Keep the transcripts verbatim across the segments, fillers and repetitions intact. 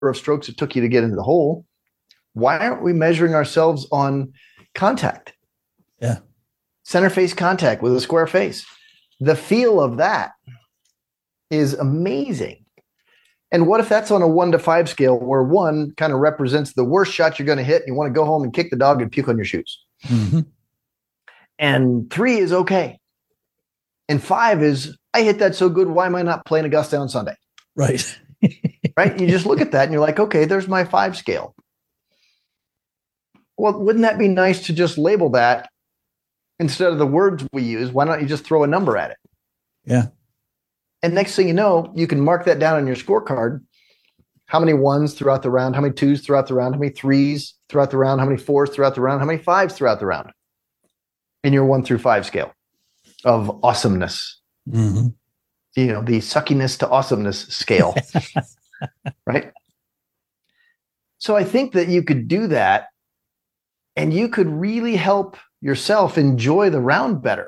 of strokes it took you to get into the hole. Why aren't we measuring ourselves on contact? Yeah. Center face contact with a square face. The feel of that is amazing. And what if that's on a one to five scale where one kind of represents the worst shot you're going to hit and you want to go home and kick the dog and puke on your shoes? Mm-hmm. And three is okay. And five is, I hit that so good, why am I not playing Augusta on Sunday? Right. Right? You just look at that and you're like, okay, there's my five scale. Well, wouldn't that be nice to just label that instead of the words we use? Why not you just throw a number at it? Yeah. And next thing you know, you can mark that down on your scorecard. How many ones throughout the round? How many twos throughout the round? How many threes throughout the round? How many fours throughout the round? How many fives throughout the round? In your one through five scale of awesomeness. Mm-hmm. You know, the suckiness to awesomeness scale. Right? So I think that you could do that and you could really help yourself enjoy the round better.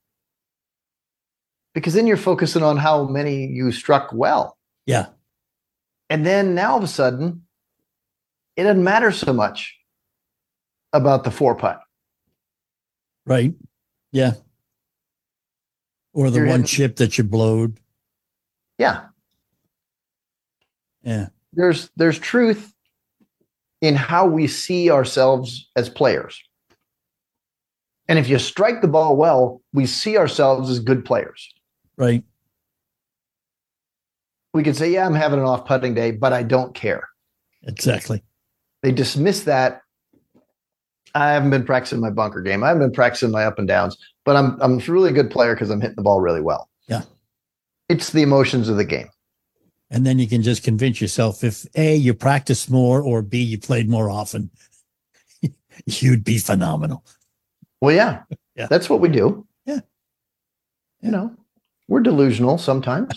Because then you're focusing on how many you struck well. Yeah. And then now all of a sudden, it doesn't matter so much about the four putt. Right. Yeah. Or the You're one hitting- chip that you blowed. Yeah. Yeah. There's there's truth in how we see ourselves as players. And if you strike the ball well, we see ourselves as good players. Right. We could say, yeah, I'm having an off putting day, but I don't care. Exactly. They dismiss that. I haven't been practicing my bunker game. I haven't been practicing my up and downs, but I'm I'm a really good player because I'm hitting the ball really well. Yeah. It's the emotions of the game. And then you can just convince yourself if A, you practice more, or B, you played more often, you'd be phenomenal. Well, yeah, Yeah. That's what we do. Yeah. You know, we're delusional sometimes.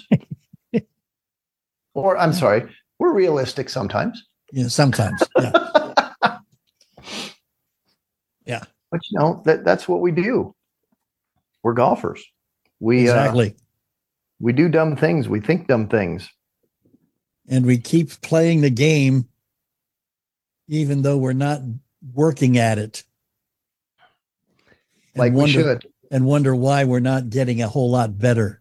Or I'm sorry, we're realistic sometimes. Yeah, sometimes. Yeah. Yeah. But you know, that, that's what we do. We're golfers. We Exactly. uh, we do dumb things. We think dumb things. And we keep playing the game even though we're not working at it. And Like wonder, we should. And wonder why we're not getting a whole lot better.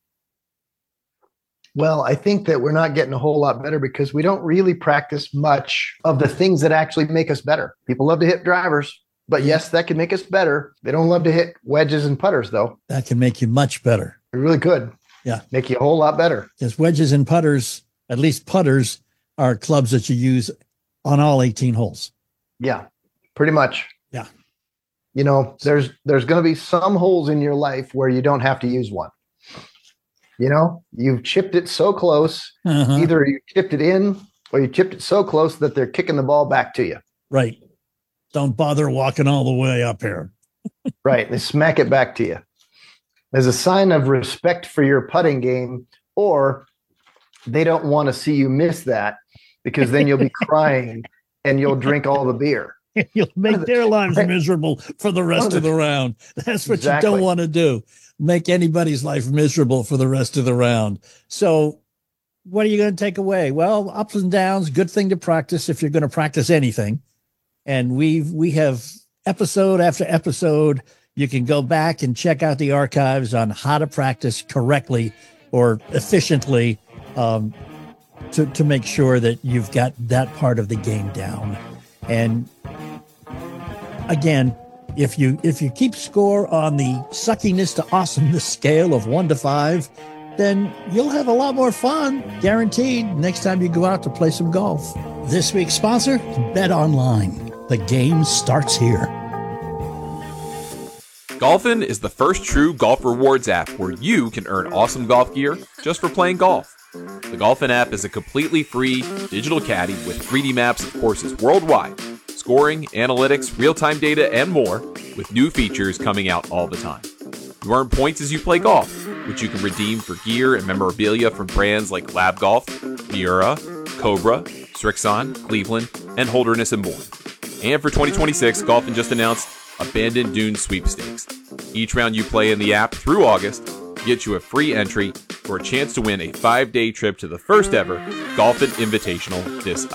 Well, I think that we're not getting a whole lot better because we don't really practice much of the things that actually make us better. People love to hit drivers, but yes, that can make us better. They don't love to hit wedges and putters, though. That can make you much better. They really could. Yeah. Make you a whole lot better. Because wedges and putters, at least putters, are clubs that you use on all eighteen holes. Yeah, pretty much. Yeah. You know, there's there's going to be some holes in your life where you don't have to use one. You know, you've chipped it so close. Uh-huh. Either you chipped it in or you chipped it so close that they're kicking the ball back to you. Right. Don't bother walking all the way up here. Right. They smack it back to you as a sign of respect for your putting game, or they don't want to see you miss that because then you'll be crying and you'll drink all the beer. You'll make their lives right. miserable for the rest One of of the round. That's what Exactly. you don't want to do. Make anybody's life miserable for the rest of the round. So what are you going to take away? Well, ups and downs, good thing to practice if you're going to practice anything. And we've, we have episode after episode. You can go back and check out the archives on how to practice correctly or efficiently um, to, to make sure that you've got that part of the game down. And again, if you if you keep score on the suckiness to awesomeness scale of one to five, then you'll have a lot more fun, guaranteed, next time you go out to play some golf. This week's sponsor, Bet Online. The game starts here. Golfin is the first true golf rewards app where you can earn awesome golf gear just for playing golf. The Golfin app is a completely free digital caddy with three D maps of courses worldwide, scoring, analytics, real-time data, and more, with new features coming out all the time. You earn points as you play golf, which you can redeem for gear and memorabilia from brands like Lab Golf, Miura, Cobra, Srixon, Cleveland, and Holderness and Bourne. And for twenty twenty-six, Golfin just announced Abandoned Dunes Sweepstakes. Each round you play in the app through August gets you a free entry for a chance to win a five-day trip to the first ever Golfin' Invitational this